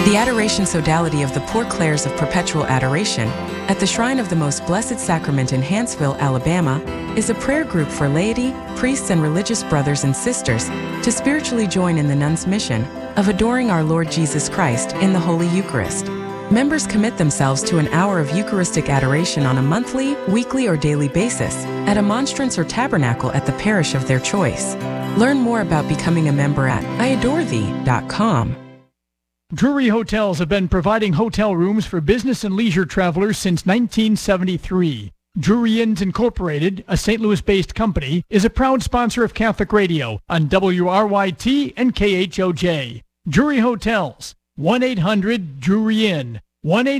The Adoration Sodality of the Poor Clares of Perpetual Adoration at the Shrine of the Most Blessed Sacrament in Hanceville, Alabama, is a prayer group for laity, priests, and religious brothers and sisters to spiritually join in the nuns' mission of adoring our Lord Jesus Christ in the Holy Eucharist. Members commit themselves to an hour of Eucharistic adoration on a monthly, weekly, or daily basis at a monstrance or tabernacle at the parish of their choice. Learn more about becoming a member at iadorethee.com. Drury Hotels have been providing hotel rooms for business and leisure travelers since 1973. Drury Inns Incorporated, a St. Louis-based company, is a proud sponsor of Catholic Radio on WRYT and KHOJ. Drury Hotels, 1-800-DRURY-INN,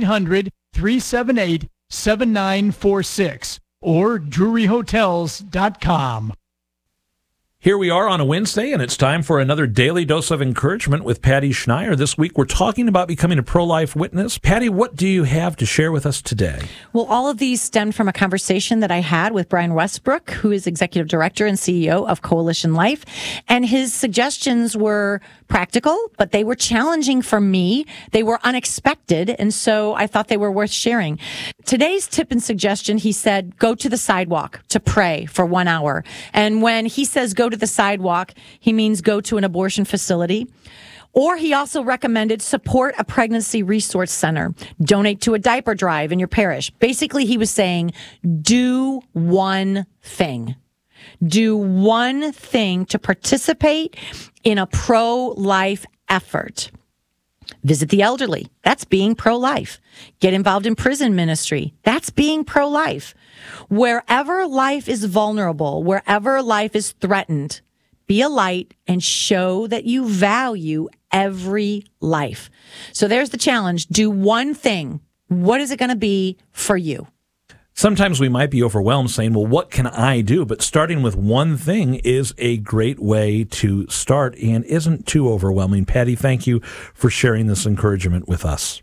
1-800-378-7946, or druryhotels.com. Here we are on a Wednesday, and it's time for another Daily Dose of Encouragement with Patty Schneier. This week, we're talking about becoming a pro-life witness. Patty, what do you have to share with us today? Well, all of these stemmed from a conversation that I had with Brian Westbrook, who is Executive Director and CEO of Coalition Life. And his suggestions were practical, but they were challenging for me. They were unexpected, and so I thought they were worth sharing. Today's tip and suggestion, he said, go to the sidewalk to pray for 1 hour. And when he says go to the sidewalk, he means go to an abortion facility. Or he also recommended support a pregnancy resource center, donate to a diaper drive in your parish. Basically, he was saying, do one thing. Do one thing to participate in a pro-life effort. Visit the elderly. That's being pro-life. Get involved in prison ministry. That's being pro-life. Wherever life is vulnerable, wherever life is threatened, be a light and show that you value every life. So there's the challenge. Do one thing. What is it going to be for you? Sometimes we might be overwhelmed saying, well, what can I do? But starting with one thing is a great way to start and isn't too overwhelming. Patty, thank you for sharing this encouragement with us.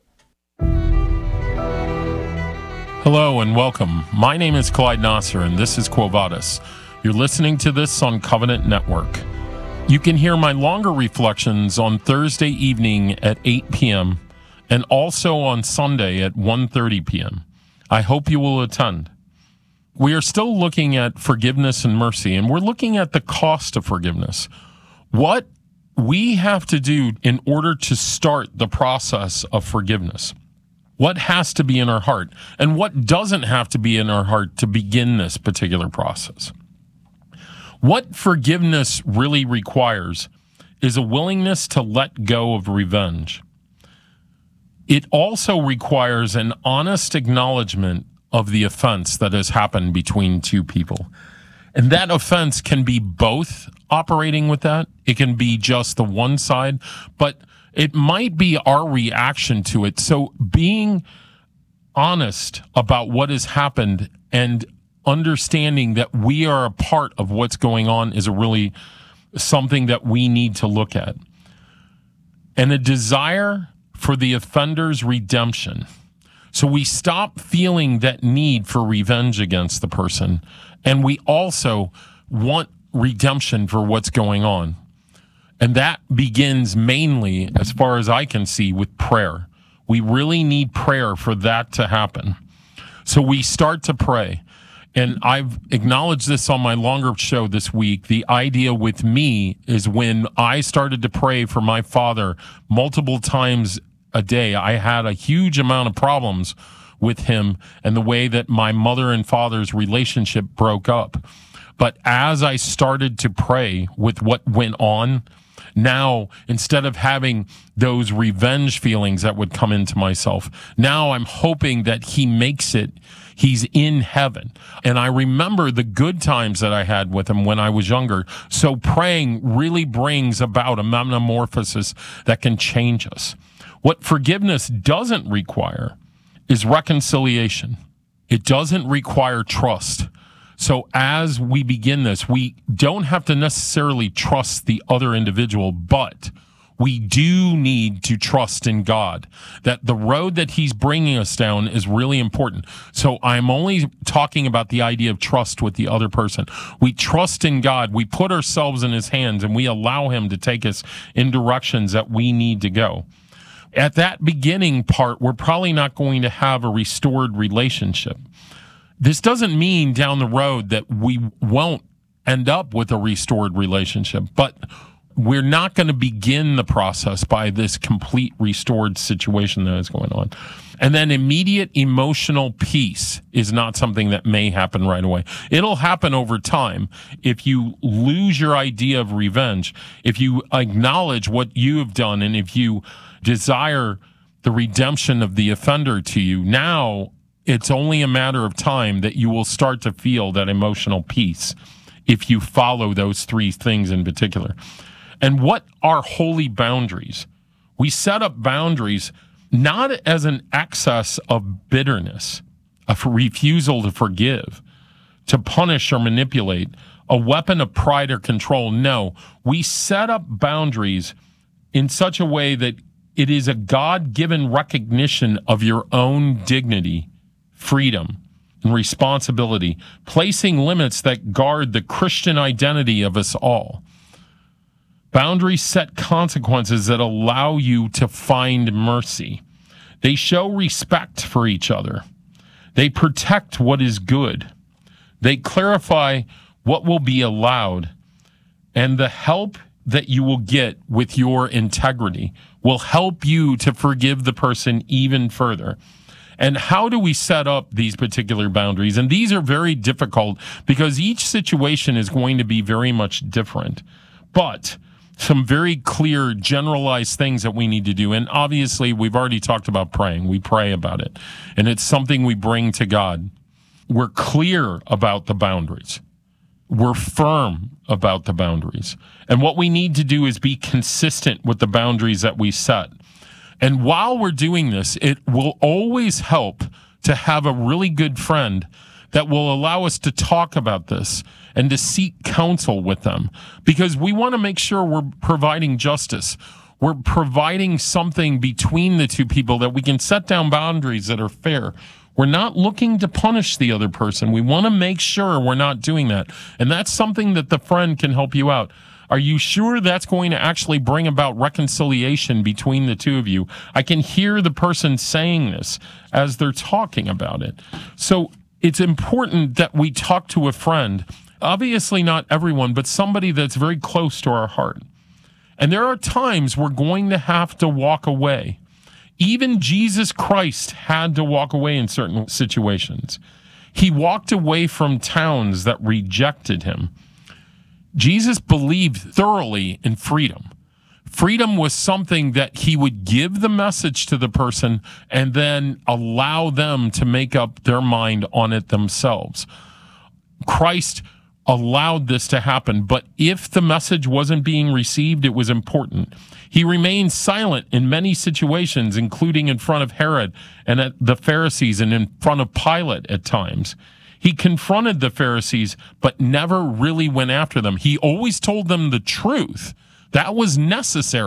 Hello and welcome. My name is Clyde Nasser and this is Quo Vadis. You're listening to this on Covenant Network. You can hear my longer reflections on Thursday evening at 8 p.m. and also on Sunday at 1:30 p.m. I hope you will attend. We are still looking at forgiveness and mercy, and we're looking at the cost of forgiveness. What we have to do in order to start the process of forgiveness. What has to be in our heart, and what doesn't have to be in our heart to begin this particular process. What forgiveness really requires is a willingness to let go of revenge. It also requires an honest acknowledgement of the offense that has happened between two people. And that offense can be both operating with that. It can be just the one side, but it might be our reaction to it. So being honest about what has happened and understanding that we are a part of what's going on is really something that we need to look at. And a desire for the offender's redemption. So we stop feeling that need for revenge against the person, and we also want redemption for what's going on. And that begins mainly, as far as I can see, with prayer. We really need prayer for that to happen. So we start to pray. And I've acknowledged this on my longer show this week. The idea with me is when I started to pray for my father multiple times a day, I had a huge amount of problems with him and the way that my mother and father's relationship broke up. But as I started to pray with what went on, now, instead of having those revenge feelings that would come into myself, now I'm hoping that he makes it. He's in heaven. And I remember the good times that I had with him when I was younger. So praying really brings about a metamorphosis that can change us. What forgiveness doesn't require is reconciliation. It doesn't require trust. So as we begin this, we don't have to necessarily trust the other individual, but we do need to trust in God, that the road that he's bringing us down is really important. So I'm only talking about the idea of trust with the other person. We trust in God. We put ourselves in his hands and we allow him to take us in directions that we need to go. At that beginning part, we're probably not going to have a restored relationship. This doesn't mean down the road that we won't end up with a restored relationship, but we're not going to begin the process by this complete restored situation that is going on. And then immediate emotional peace is not something that may happen right away. It'll happen over time. If you lose your idea of revenge, if you acknowledge what you have done, and if you desire the redemption of the offender to you, now it's only a matter of time that you will start to feel that emotional peace if you follow those three things in particular. And what are holy boundaries? We set up boundaries not as an excess of bitterness, a refusal to forgive, to punish or manipulate, a weapon of pride or control. No, we set up boundaries in such a way that it is a God-given recognition of your own dignity, freedom, and responsibility, placing limits that guard the Christian identity of us all. Boundaries set consequences that allow you to find mercy. They show respect for each other. They protect what is good. They clarify what will be allowed. And the help that you will get with your integrity will help you to forgive the person even further. And how do we set up these particular boundaries? And these are very difficult because each situation is going to be very much different. But some very clear, generalized things that we need to do. And obviously, we've already talked about praying. We pray about it. And it's something we bring to God. We're clear about the boundaries. We're firm about the boundaries. And what we need to do is be consistent with the boundaries that we set. And while we're doing this, it will always help to have a really good friend that will allow us to talk about this and to seek counsel with them, because we want to make sure we're providing justice. We're providing something between the two people that we can set down boundaries that are fair. We're not looking to punish the other person. We want to make sure we're not doing that. And that's something that the friend can help you out. Are you sure that's going to actually bring about reconciliation between the two of you? I can hear the person saying this as they're talking about it. So it's important that we talk to a friend. Obviously not everyone, but somebody that's very close to our heart. And there are times we're going to have to walk away. Even Jesus Christ had to walk away in certain situations. He walked away from towns that rejected him. Jesus believed thoroughly in freedom. Freedom was something that he would give the message to the person and then allow them to make up their mind on it themselves. Christ allowed this to happen, but if the message wasn't being received, it was important. He remained silent in many situations, including in front of Herod and at the Pharisees and in front of Pilate at times. He confronted the Pharisees, but never really went after them. He always told them the truth. That was necessary.